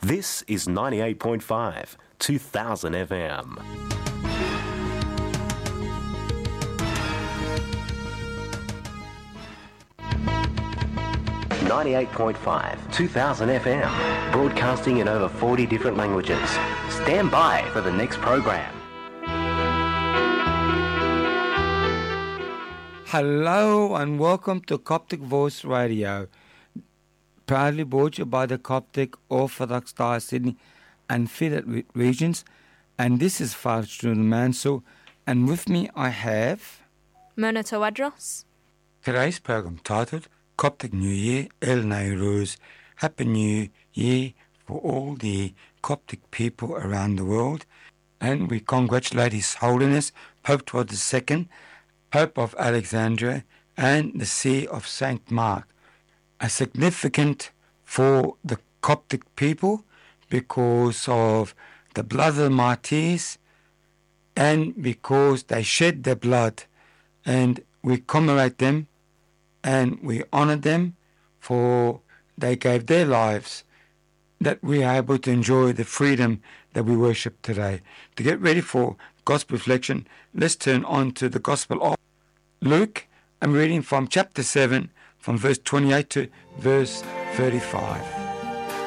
This is 98.5, 2000 FM. 98.5, 2000 FM, broadcasting in over 40 different languages. Stand by for the next program. Hello and welcome to Coptic Voice Radio, proudly brought to you by the Coptic Orthodox Diocese Sydney and Fidat regions. And this is Father Student Mansell, and with me I have Mona Tawadros. Today's program titled Coptic New Year, El Nairouz. Happy New Year for all the Coptic people around the world. And we congratulate His Holiness Pope Paul II, Pope of Alexandria, and the See of St. Mark. A significant for the Coptic people because of the blood of the martyrs and because they shed their blood, and we commemorate them and we honor them for they gave their lives that we are able to enjoy the freedom that we worship today. To get ready for gospel reflection, let's turn on to the Gospel of Luke. I'm reading from chapter 7, from verse 28 to verse 35.